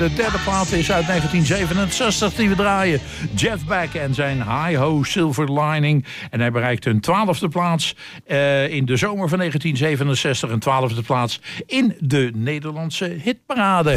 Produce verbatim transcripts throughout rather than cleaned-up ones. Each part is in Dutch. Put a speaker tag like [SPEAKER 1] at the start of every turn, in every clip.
[SPEAKER 1] De derde plaat is uit negentien zevenenzestig die we draaien. Jeff Beck en zijn Hi-Ho Silver Lining. En hij bereikt een twaalfde plaats uh, in de zomer van negentien zevenenzestig. Een twaalfde plaats in de Nederlandse hitparade.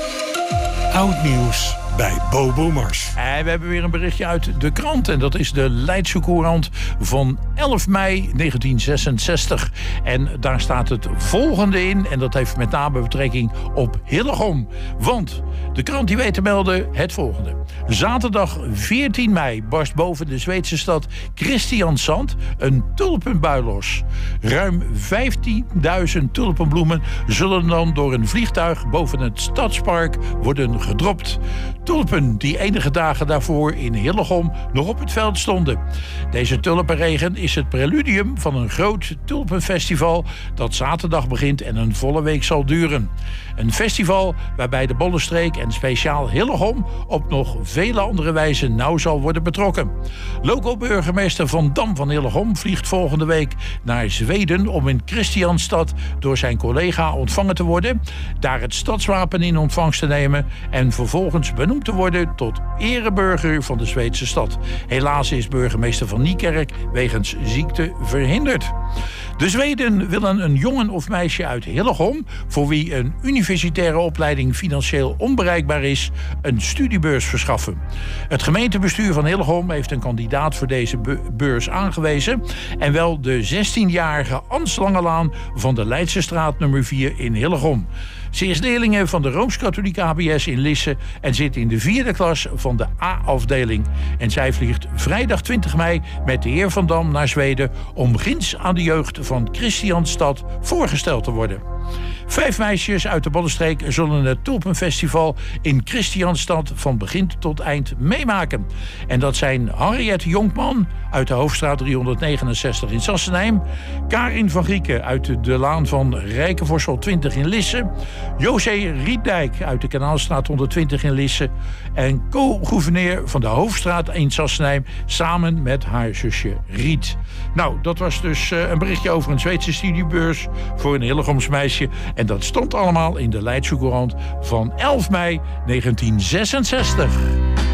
[SPEAKER 2] Oud nieuws bij Bobo Mars.
[SPEAKER 1] En we hebben weer een berichtje uit de krant. En dat is de Leidse Courant van elf mei negentien zesenzestig. En daar staat het volgende in. En dat heeft met name betrekking op Hillegom. Want de krant die weet te melden het volgende. Zaterdag veertien mei barst boven de Zweedse stad Kristiansand een tulpenbui los. Ruim vijftienduizend tulpenbloemen zullen dan door een vliegtuig boven het stadspark worden gedropt. Tulpen die enige dagen daarvoor in Hillegom nog op het veld stonden. Deze tulpenregen is het preludium van een groot tulpenfestival dat zaterdag begint en een volle week zal duren. Een festival waarbij de Bollenstreek en speciaal Hillegom op nog vele andere wijzen nauw zal worden betrokken. Loco-burgemeester Van Dam van Hillegom vliegt volgende week naar Zweden om in Kristianstad door zijn collega ontvangen te worden, daar het stadswapen in ontvangst te nemen en vervolgens benoemd te worden tot ereburger van de Zweedse stad. Helaas is burgemeester van Niekerk wegens ziekte verhinderd. De Zweden willen een jongen of meisje uit Hillegom, voor wie een universitaire opleiding financieel onbereikbaar is, een studiebeurs verschaffen. Het gemeentebestuur van Hillegom heeft een kandidaat voor deze beurs aangewezen en wel de zestienjarige Ans Langelaan van de Leidsestraat nummer vier in Hillegom. Ze is leerlinge van de Rooms-Katholieke H B S in Lisse en zit in de vierde klas van de A-afdeling. En zij vliegt vrijdag twintig mei met de heer Van Dam naar Zweden om ginds aan de jeugd van Kristianstad voorgesteld te worden. Vijf meisjes uit de Bollenstreek zullen het Tulpenfestival in Kristianstad van begin tot eind meemaken. En dat zijn Harriet Jonkman uit de Hoofdstraat driehonderdnegenenzestig in Sassenheim, Karin van Grieken uit de Laan van Rijkenvorsel twintig in Lisse, José Rietdijk uit de Kanaalstraat honderdtwintig in Lisse en co-gouverneur van de Hoofdstraat in Sassenheim samen met haar zusje Riet. Nou, dat was dus uh, een berichtje over een Zweedse studiebeurs voor een Hillegoms meisje. En dat stond allemaal in de Leidse Courant van elf mei negentien zesenzestig.